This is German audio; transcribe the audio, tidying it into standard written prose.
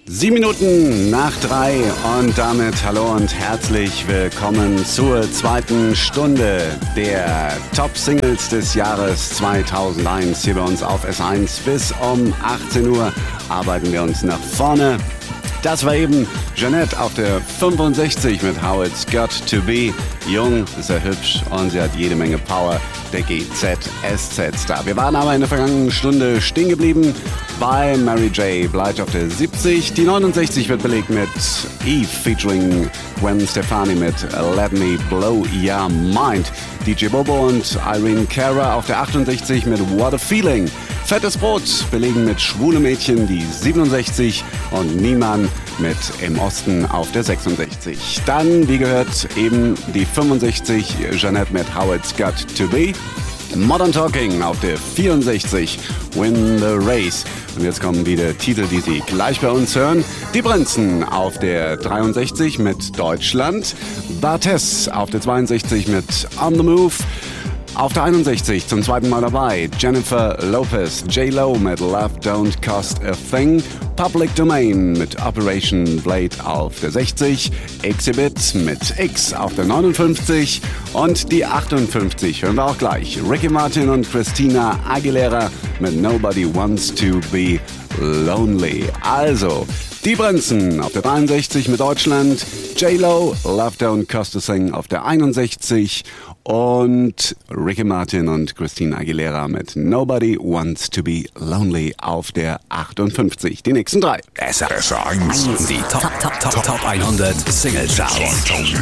7 Minuten nach 3 und damit hallo und herzlich willkommen zur zweiten Stunde der Top-Singles des Jahres 2001 hier bei uns auf S1. Bis um 18 Uhr arbeiten wir uns nach vorne. Das war eben Jeanette auf der 65 mit How It's Got To Be. Jung, sehr hübsch und sie hat jede Menge Power. Der GZSZ-Star. Wir waren aber in der vergangenen Stunde stehen geblieben bei Mary J. Blige auf der 70. Die 69 wird belegt mit Eve featuring Gwen Stefani mit Let Me Blow Your Mind. DJ Bobo und Irene Cara auf der 68 mit What a Feeling. Fettes Brot belegen mit Schwule Mädchen die 67 und Niemann mit Im Osten auf der 66. Dann, wie gehört, eben die 65, Jeanette mit How It's Got To Be. Modern Talking auf der 64, Win the Race. Und jetzt kommen wieder Titel, die Sie gleich bei uns hören. Die Prinzen auf der 63 mit Deutschland. Barthes auf der 62 mit On the Move. Auf der 61 zum zweiten Mal dabei Jennifer Lopez, J-Lo mit Love Don't Cost a Thing, Public Domain mit Operation Blade auf der 60, Exhibit mit X auf der 59 und die 58 hören wir auch gleich. Ricky Martin und Christina Aguilera mit Nobody Wants to Be Lonely. Also, die Prinzen auf der 63 mit Deutschland, J-Lo, Love Don't Cost a Thing auf der 61 und Ricky Martin und Christina Aguilera mit Nobody Wants to Be Lonely auf der 58. Die nächsten drei. SR1, die Top 100 Single Charts.